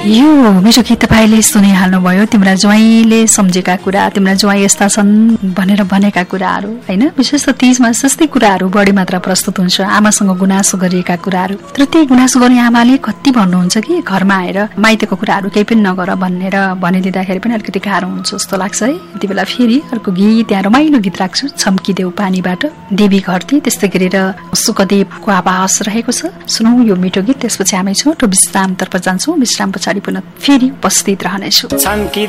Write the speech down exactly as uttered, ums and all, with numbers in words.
यो मिठो गीत तपाईँले सुनिहाल्नुभयो। तिम्रा ज्वाइँले सम्झेका कुरा, तिम्रा ज्वाइँ यस्ता छन् भनेर भनेका कुराहरू होइन। विशेष त तीजमा सस्तै कुराहरू बढी मात्रा प्रस्तुत हुन्छ, आमासँग गुनासो गरिएका कुराहरू। तर त्यही गुनासो गर्ने आमाले कति भन्नुहुन्छ कि घरमा आएर माइतको कुराहरू केही पनि नगर भनेर भनिदिँदाखेरि पनि अलिकति गाह्रो हुन्छ जस्तो लाग्छ है। यति बेला फेरि अर्को गीत, यहाँ रमाइलो गीत राख्छु, छम्किदेऊ पानीबाट, देवी घरती, त्यस्तै गरेर सुकदेवको आवाज रहेको छ। सुनौ यो मिठो गीत, त्यसपछि हामी छोटो विश्रामतर्फ जान्छौँ। विश्राम पछाडि पुनः फेरि उपस्थित रहनेछु।